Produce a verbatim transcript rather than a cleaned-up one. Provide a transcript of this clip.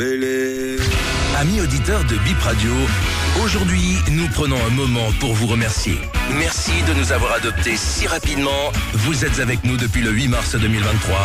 Amis auditeurs de Bip Radio, aujourd'hui, nous prenons un moment pour vous remercier. Merci de nous avoir adoptés si rapidement. Vous êtes avec nous depuis le huit mars deux mille vingt-trois.